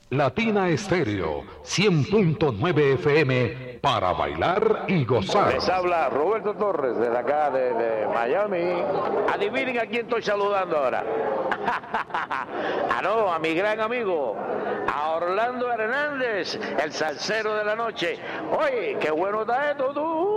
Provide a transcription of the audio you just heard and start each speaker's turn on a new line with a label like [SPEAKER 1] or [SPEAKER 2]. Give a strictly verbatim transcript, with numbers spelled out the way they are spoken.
[SPEAKER 1] Latina Estéreo, cien punto nueve F M, para bailar y gozar.
[SPEAKER 2] Les habla Roberto Torres, desde acá, de, de Miami. Adivinen a quién estoy saludando ahora. Ah, no, a mi gran amigo, a Orlando Hernández, el salsero de la noche. Oye, qué bueno está esto, tú.